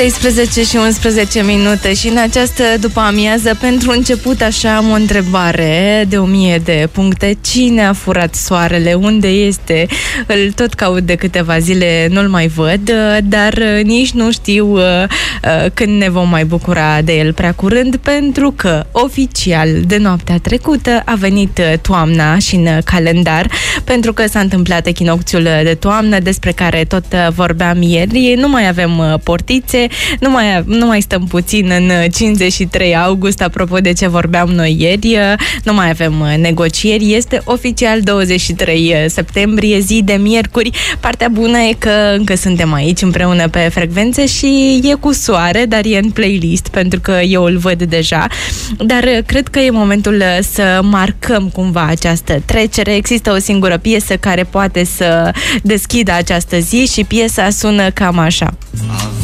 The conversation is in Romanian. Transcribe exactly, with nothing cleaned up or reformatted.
treisprezece și unsprezece minute și în această după-amiază, pentru început, așa am o întrebare de o mie de puncte. Cine a furat soarele? Unde este? Îl tot caut de câteva zile, nu-l mai văd, dar nici nu știu când ne vom mai bucura de el prea curând, pentru că oficial de noaptea trecută a venit toamna și în calendar, pentru că s-a întâmplat echinocțiul de toamnă despre care tot vorbeam ieri. Nu mai avem portițe, Nu mai, nu mai stăm puțin în cincizeci și trei august, apropo de ce vorbeam noi ieri, nu mai avem negocieri, este oficial douăzeci și trei septembrie, zi de miercuri. Partea bună e că încă suntem aici împreună pe frecvențe și e cu soare, dar e în playlist, pentru că eu îl văd deja, dar cred că e momentul să marcăm cumva această trecere. Există o singură piesă care poate să deschidă această zi și piesa sună cam așa.